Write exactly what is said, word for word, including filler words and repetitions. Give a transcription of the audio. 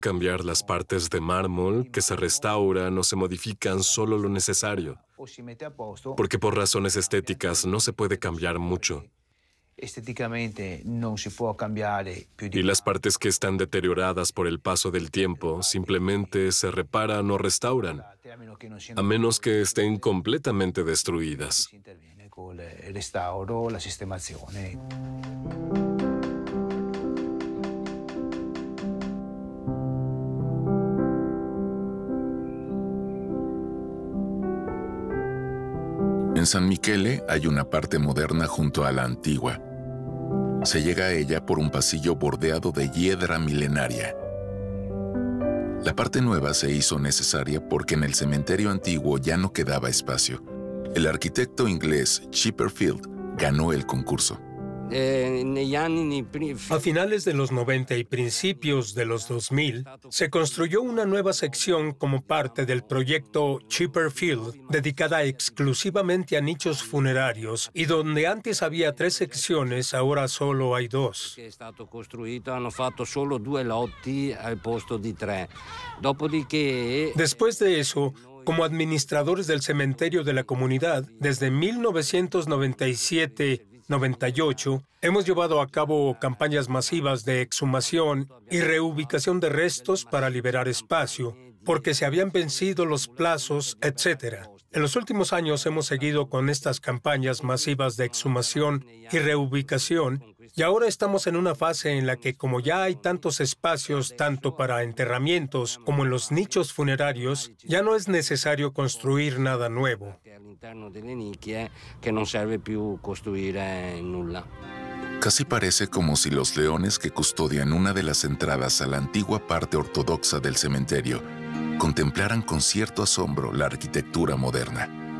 Cambiar las partes de mármol que se restauran o se modifican solo lo necesario, porque por razones estéticas no se puede cambiar mucho. Esteticamente non si può cambiare più di Y las partes que están deterioradas por el paso del tiempo simplemente se reparan o restauran, a menos que estén completamente destruidas. si interviene con il restauro, la sistemazione. En San Michele hay una parte moderna junto a la antigua. Se llega a ella por un pasillo bordeado de hiedra milenaria. La parte nueva se hizo necesaria porque en el cementerio antiguo ya no quedaba espacio. El arquitecto inglés Chipperfield ganó el concurso. A finales de los noventa y principios de los dos mil, se construyó una nueva sección como parte del proyecto Chipperfield, dedicada exclusivamente a nichos funerarios, y donde antes había tres secciones, ahora solo hay dos. Che è stato costruito, hanno fatto solo due lotti al posto di tre. Dopodiché... Después de eso, como administradores del cementerio de la comunidad, desde mil novecientos noventa y siete noventa y ocho, hemos llevado a cabo campañas masivas de exhumación y reubicación de restos para liberar espacio, porque se habían vencido los plazos, etcétera. En los últimos años hemos seguido con estas campañas masivas de exhumación y reubicación, y ahora estamos en una fase en la que, como ya hay tantos espacios tanto para enterramientos como en los nichos funerarios, ya no es necesario construir nada nuevo. All'interno delle nicchie che non serve più costruire nulla. Casi parece como si los leones que custodian una de las entradas a la antigua parte ortodoxa del cementerio contemplaran con cierto asombro la arquitectura moderna.